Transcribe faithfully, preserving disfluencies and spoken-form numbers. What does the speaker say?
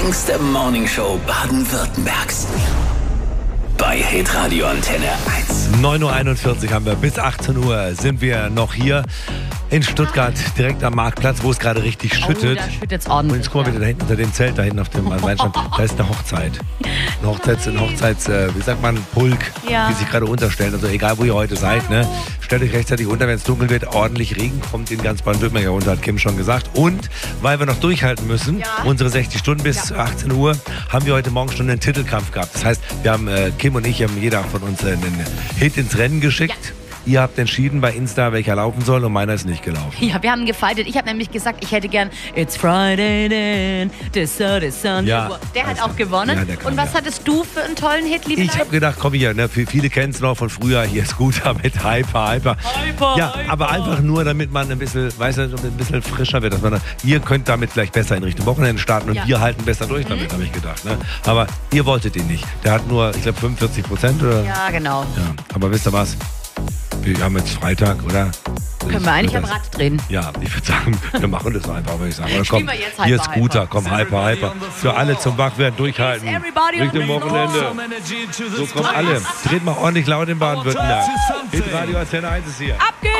längste Morningshow Baden-Württembergs. Bei Hitradio Antenne eins. neun Uhr einundvierzig haben wir. Bis achtzehn Uhr sind wir noch hier in Stuttgart, direkt am Marktplatz, wo es gerade richtig schüttet. Oh, da schüttet's Und ordentlich. jetzt guck mal bitte da hinten unter dem Zelt, da hinten auf dem Weinstand, da ist eine Hochzeit. Eine Hochzeits, ein Hochzeits, äh, wie sagt man, Pulk, Ja. die sich gerade unterstellen. Also egal, wo ihr heute seid, ne? Stellt euch rechtzeitig unter, wenn es dunkel wird. Ordentlich Regen kommt in ganz Baden-Württemberg runter, hat Kim schon gesagt. Und weil wir noch durchhalten müssen, Ja. unsere sechzig Stunden bis Ja. achtzehn Uhr, haben wir heute Morgen schon einen Titelkampf gehabt. Das heißt, wir haben, äh, Kim und ich haben jeder von uns einen Hit ins Rennen geschickt. Ja. Ihr habt entschieden bei Insta, welcher laufen soll, und meiner ist nicht gelaufen. Ja, wir haben gefightet. Ich habe nämlich gesagt, ich hätte gern It's Friday then, the sun is Sunday. Ja. Der hat Also, auch gewonnen. ja, der kann, Und was ja. hattest du für einen tollen Hit, liebe Ich Leute? habe gedacht, komm hier, ne, viele kennen es noch von früher, hier ist Scooter mit Hyper, Hyper. Hyper, Ja, Hyper. aber einfach nur, damit man ein bisschen, weißt du, ein bisschen frischer wird. Dass man, ihr könnt damit gleich besser in Richtung Wochenende starten und Ja. wir halten besser durch damit, habe ich gedacht. Ne? Aber ihr wolltet ihn nicht. Der hat nur, ich glaube, fünfundvierzig Prozent oder? Ja, genau. Ja, aber wisst ihr was? Wir haben jetzt Freitag, oder? Können wir eigentlich am Das- Rad drehen. Ja, ich würde sagen, wir machen das einfach, würde ich sagen. Oder Spielen komm, wir jetzt hier Hyper, ist Scooter, Hyper. komm, Hyper, Hyper. Für alle zum Wachwerden durchhalten. Is everybody on Richtung the floor? Wochenende. So kommen alle. Dreht mal ordentlich laut in Baden-Württemberg. Hitradio Antenne eins ist hier. Ab geht's!